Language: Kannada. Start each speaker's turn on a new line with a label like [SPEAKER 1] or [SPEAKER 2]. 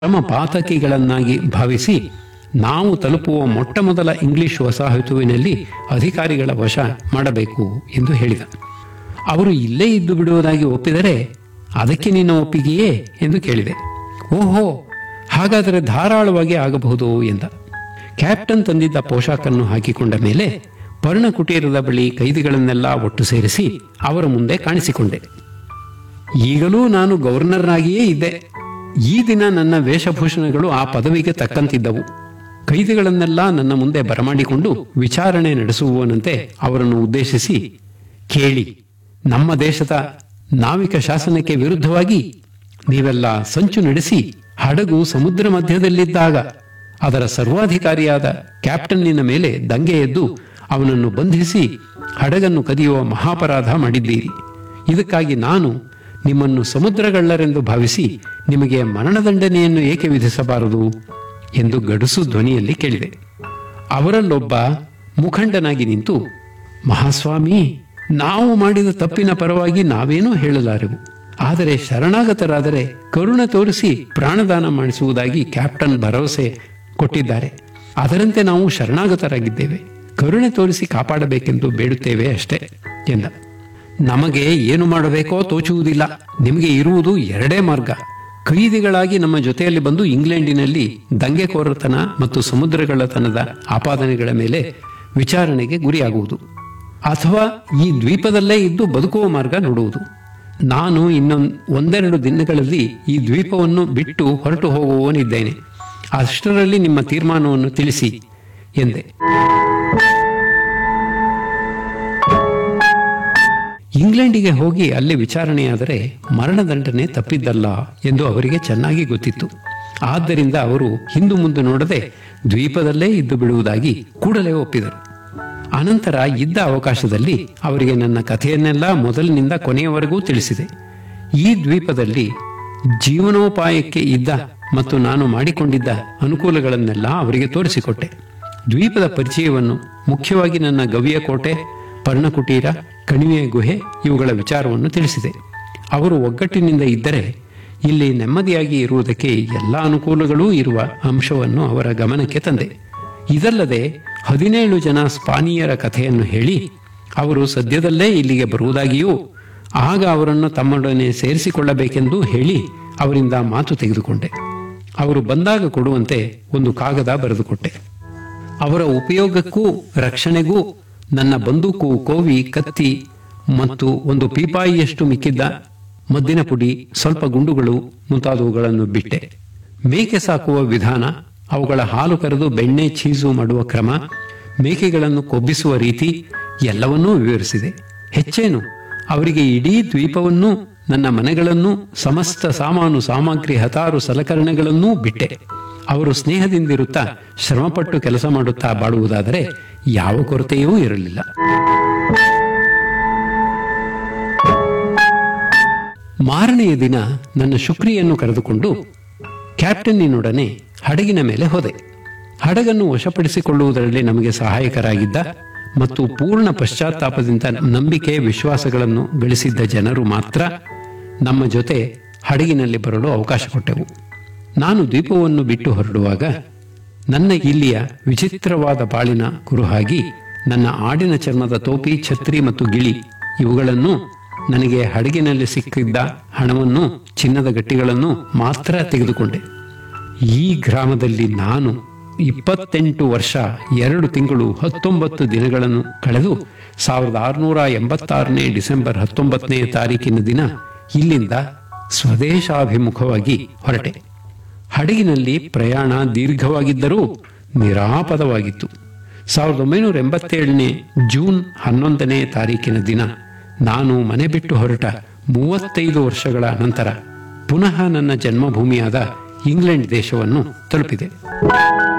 [SPEAKER 1] ತಮ್ಮ ಪಾತಕಿಗಳನ್ನಾಗಿ ಭಾವಿಸಿ ನಾವು ತಲುಪುವ ಮೊಟ್ಟಮೊದಲ ಇಂಗ್ಲಿಷ್ ವಸಾಹತುವಿನಲ್ಲಿ ಅಧಿಕಾರಿಗಳ ವಶ ಮಾಡಬೇಕು ಎಂದು ಹೇಳಿದ. ಅವರು ಇಲ್ಲೇ ಇದ್ದು ಬಿಡುವುದಾಗಿ ಒಪ್ಪಿದರೆ ಅದಕ್ಕೆ ನಿನ್ನ ಒಪ್ಪಿಗೆಯೇ ಎಂದು ಕೇಳಿದೆ. ಓಹೋ, ಹಾಗಾದರೆ ಧಾರಾಳವಾಗಿ ಆಗಬಹುದು ಎಂದ. ಕ್ಯಾಪ್ಟನ್ ತಂದಿದ್ದ ಪೋಷಾಕನ್ನು ಹಾಕಿಕೊಂಡ ಮೇಲೆ ಪರ್ಣಕುಟೀರದ ಬಳಿ ಕೈದಿಗಳನ್ನೆಲ್ಲ ಒಟ್ಟು ಸೇರಿಸಿ ಅವರ ಮುಂದೆ ಕಾಣಿಸಿಕೊಂಡೆ. ಈಗಲೂ ನಾನು ಗವರ್ನರ್ನಾಗಿಯೇ ಇದ್ದೆ. ಈ ದಿನ ನನ್ನ ವೇಷಭೂಷಣಗಳು ಆ ಪದವಿಗೆ ತಕ್ಕಂತಿದ್ದವು. ಕೈದಿಗಳನ್ನೆಲ್ಲ ನನ್ನ ಮುಂದೆ ಬರಮಾಡಿಕೊಂಡು ವಿಚಾರಣೆ ನಡೆಸುವವನಂತೆ ಅವರನ್ನು ಉದ್ದೇಶಿಸಿ, ಕೇಳಿ, ನಮ್ಮ ದೇಶದ ನಾವಿಕ ಶಾಸನಕ್ಕೆ ವಿರುದ್ಧವಾಗಿ ನೀವೆಲ್ಲ ಸಂಚು ನಡೆಸಿ ಹಡಗು ಸಮುದ್ರ ಮಧ್ಯದಲ್ಲಿದ್ದಾಗ ಅದರ ಸರ್ವಾಧಿಕಾರಿಯಾದ ಕ್ಯಾಪ್ಟನ್ನಿನ ಮೇಲೆ ದಂಗೆ ಎದ್ದು ಅವನನ್ನು ಬಂಧಿಸಿ ಹಡಗನ್ನು ಕದಿಯುವ ಮಹಾಪರಾಧ ಮಾಡಿದ್ದೀರಿ. ಇದಕ್ಕಾಗಿ ನಾನು ನಿಮ್ಮನ್ನು ಸಮುದ್ರಗಳ್ಳರೆಂದು ಭಾವಿಸಿ ನಿಮಗೆ ಮರಣದಂಡನೆಯನ್ನು ಏಕೆ ವಿಧಿಸಬಾರದು ಎಂದು ಗಡುಸು ಧ್ವನಿಯಲ್ಲಿ ಕೇಳಿದೆ. ಅವರಲ್ಲೊಬ್ಬ ಮುಖಂಡನಾಗಿ ನಿಂತು, ಮಹಾಸ್ವಾಮಿ, ನಾವು ಮಾಡಿದ ತಪ್ಪಿನ ಪರವಾಗಿ ನಾವೇನೂ ಹೇಳಲಾರೆವು. ಆದರೆ ಶರಣಾಗತರಾದರೆ ಕರುಣೆ ತೋರಿಸಿ ಪ್ರಾಣದಾನ ಮಾಡಿಸುವುದಾಗಿ ಕ್ಯಾಪ್ಟನ್ ಭರವಸೆ ಕೊಟ್ಟಿದ್ದಾರೆ. ಅದರಂತೆ ನಾವು ಶರಣಾಗತರಾಗಿದ್ದೇವೆ. ಕರುಣೆ ತೋರಿಸಿ ಕಾಪಾಡಬೇಕೆಂದು ಬೇಡುತ್ತೇವೆ ಅಷ್ಟೇ ಎಂದ. ನಮಗೆ ಏನು ಮಾಡಬೇಕೋ ತೋಚುವುದಿಲ್ಲ. ನಿಮಗೆ ಇರುವುದು ಎರಡೇ ಮಾರ್ಗ. ಕೈದಿಗಳಾಗಿ ನಮ್ಮ ಜೊತೆಯಲ್ಲಿ ಬಂದು ಇಂಗ್ಲೆಂಡಿನಲ್ಲಿ ದಂಗೆಕೋರತನ ಮತ್ತು ಸಮುದ್ರಗಳ್ಳತನದ ಆಪಾದನೆಗಳ ಮೇಲೆ ವಿಚಾರಣೆಗೆ ಗುರಿಯಾಗುವುದು, ಅಥವಾ ಈ ದ್ವೀಪದಲ್ಲೇ ಇದ್ದು ಬದುಕುವ ಮಾರ್ಗ ನೋಡುವುದು. ನಾನು ಒಂದೆರಡು ದಿನಗಳಲ್ಲಿ ಈ ದ್ವೀಪವನ್ನು ಬಿಟ್ಟು ಹೊರಟು ಹೋಗುವವನಿದ್ದೇನೆ. ಅಷ್ಟರಲ್ಲಿ ನಿಮ್ಮ ತೀರ್ಮಾನವನ್ನು ತಿಳಿಸಿ ಎಂದೆ. ಇಂಗ್ಲೆಂಡಿಗೆ ಹೋಗಿ ಅಲ್ಲಿ ವಿಚಾರಣೆಯಾದರೆ ಮರಣದಂಡನೆ ತಪ್ಪಿದ್ದಲ್ಲ ಎಂದು ಅವರಿಗೆ ಚೆನ್ನಾಗಿ ಗೊತ್ತಿತ್ತು. ಆದ್ದರಿಂದ ಅವರು ಹಿಂದು ಮುಂದೆ ನೋಡದೆ ದ್ವೀಪದಲ್ಲೇ ಇದ್ದು ಬಿಡುವುದಾಗಿ ಕೂಡಲೇ ಒಪ್ಪಿದರು. ಅನಂತರ ಇದ್ದ ಅವಕಾಶದಲ್ಲಿ ಅವರಿಗೆ ನನ್ನ ಕಥೆಯನ್ನೆಲ್ಲ ಮೊದಲಿನಿಂದ ಕೊನೆಯವರೆಗೂ ತಿಳಿಸಿದೆ. ಈ ದ್ವೀಪದಲ್ಲಿ ಜೀವನೋಪಾಯಕ್ಕೆ ಇದ್ದ ಮತ್ತು ನಾನು ಮಾಡಿಕೊಂಡಿದ್ದ ಅನುಕೂಲಗಳನ್ನೆಲ್ಲ ಅವರಿಗೆ ತೋರಿಸಿಕೊಟ್ಟೆ. ದ್ವೀಪದ ಪರಿಚಯವನ್ನು, ಮುಖ್ಯವಾಗಿ ನನ್ನ ಗವಿಯ ಕೋಟೆ, ಪರ್ಣಕುಟೀರ, ಕಣಿವೆಯ ಗುಹೆ ಇವುಗಳ ವಿಚಾರವನ್ನು ತಿಳಿಸಿದೆ. ಅವರು ಒಗ್ಗಟ್ಟಿನಿಂದ ಇದ್ದರೆ ಇಲ್ಲಿ ನೆಮ್ಮದಿಯಾಗಿ ಇರುವುದಕ್ಕೆ ಎಲ್ಲ ಅನುಕೂಲಗಳೂ ಇರುವ ಅಂಶವನ್ನು ಅವರ ಗಮನಕ್ಕೆ ತಂದೆ. ಇದಲ್ಲದೆ 17 ಜನ ಸ್ಪಾನಿಯರ ಕಥೆಯನ್ನು ಹೇಳಿ ಅವರು ಸದ್ಯದಲ್ಲೇ ಇಲ್ಲಿಗೆ ಬರುವುದಾಗಿಯೂ ಆಗ ಅವರನ್ನು ತಮ್ಮೊಡನೆ ಸೇರಿಸಿಕೊಳ್ಳಬೇಕೆಂದು ಹೇಳಿ ಅವರಿಂದ ಮಾತು ತೆಗೆದುಕೊಂಡೆ. ಅವರು ಬಂದಾಗ ಕೊಡುವಂತೆ ಒಂದು ಕಾಗದ ಬರೆದುಕೊಟ್ಟೆ. ಅವರ ಉಪಯೋಗಕ್ಕೂ ರಕ್ಷಣೆಗೂ ನನ್ನ ಬಂದೂಕು, ಕೋವಿ, ಕತ್ತಿ ಮತ್ತು ಒಂದು ಪೀಪಾಯಿಯಷ್ಟು ಮಿಕ್ಕಿದ್ದ ಮದ್ದಿನ ಪುಡಿ, ಸ್ವಲ್ಪ ಗುಂಡುಗಳು ಮುಂತಾದವುಗಳನ್ನು ಬಿಟ್ಟೆ. ಮೇಕೆ ಸಾಕುವ ವಿಧಾನ, ಅವುಗಳ ಹಾಲು ಕರೆದು ಬೆಣ್ಣೆ, ಚೀಸು ಮಾಡುವ ಕ್ರಮ, ಮೇಕೆಗಳನ್ನು ಕೊಬ್ಬಿಸುವ ರೀತಿ ಎಲ್ಲವನ್ನೂ ವಿವರಿಸಿದೆ. ಹೆಚ್ಚೇನು, ಅವರಿಗೆ ಇಡೀ ದ್ವೀಪವನ್ನೂ, ನನ್ನ ಮನೆಗಳನ್ನೂ, ಸಮಸ್ತ ಸಾಮಾನು ಸಾಮಗ್ರಿ, ಹತಾರು ಸಲಕರಣೆಗಳನ್ನೂ ಬಿಟ್ಟೆ. ಅವರು ಸ್ನೇಹದಿಂದಿರುತ್ತಾ ಶ್ರಮಪಟ್ಟು ಕೆಲಸ ಮಾಡುತ್ತಾ ಬಾಳುವುದಾದರೆ ಯಾವ ಕೊರತೆಯೂ ಇರಲಿಲ್ಲ. ಮಾರನೆಯ ದಿನ ನನ್ನ ಶುಕ್ರಿಯನ್ನು ಕರೆದುಕೊಂಡು ಕ್ಯಾಪ್ಟನ್ನಿನೊಡನೆ ಹಡಗಿನ ಮೇಲೆ ಹೋದೆ. ಹಡಗನ್ನು ವಶಪಡಿಸಿಕೊಳ್ಳುವುದರಲ್ಲಿ ನಮಗೆ ಸಹಾಯಕರಾಗಿದ್ದ ಮತ್ತು ಪೂರ್ಣ ಪಶ್ಚಾತ್ತಾಪದಿಂದ ನಂಬಿಕೆ, ವಿಶ್ವಾಸಗಳನ್ನು ಗಳಿಸಿದ್ದ ಜನರು ಮಾತ್ರ ನಮ್ಮ ಜೊತೆ ಹಡಗಿನಲ್ಲಿ ಬರಲು ಅವಕಾಶ ಕೊಟ್ಟೆವು. ನಾನು ದ್ವೀಪವನ್ನು ಬಿಟ್ಟು ಹೊರಡುವಾಗ ನನ್ನ ಇಲ್ಲಿಯ ವಿಚಿತ್ರವಾದ ಬಾಳಿನ ಕುರುಹಾಗಿ ನನ್ನ ಆಡಿನ ಚರ್ಮದ ಟೋಪಿ, ಛತ್ರಿ ಮತ್ತು ಗಿಳಿ ಇವುಗಳನ್ನು, ನನಗೆ ಹಡಗಿನಲ್ಲಿ ಸಿಕ್ಕಿದ್ದ ಹಣವನ್ನು, ಚಿನ್ನದ ಗಟ್ಟಿಗಳನ್ನು ಮಾತ್ರ ತೆಗೆದುಕೊಂಡೆ. ಈ ಗ್ರಾಮದಲ್ಲಿ ನಾನು 28 ವರ್ಷ 2 ತಿಂಗಳು 19 ದಿನಗಳನ್ನು ಕಳೆದು 1686 ಡಿಸೆಂಬರ್ 19ನೇ ತಾರೀಕಿನ ದಿನ ಇಲ್ಲಿಂದ ಸ್ವದೇಶಾಭಿಮುಖವಾಗಿ ಹೊರಟೆ. ಹಡಗಿನಲ್ಲಿ ಪ್ರಯಾಣ ದೀರ್ಘವಾಗಿದ್ದರೂ ನಿರಾಪದವಾಗಿತ್ತು. 1987 ಜೂನ್ 11ನೇ ತಾರೀಕಿನ ದಿನ ನಾನು ಮನೆ ಬಿಟ್ಟು ಹೊರಟ 35 ವರ್ಷಗಳ ನಂತರ ಪುನಃ ನನ್ನ ಜನ್ಮಭೂಮಿಯಾದ ಇಂಗ್ಲೆಂಡ್ ದೇಶವನ್ನು ತಲುಪಿದೆ.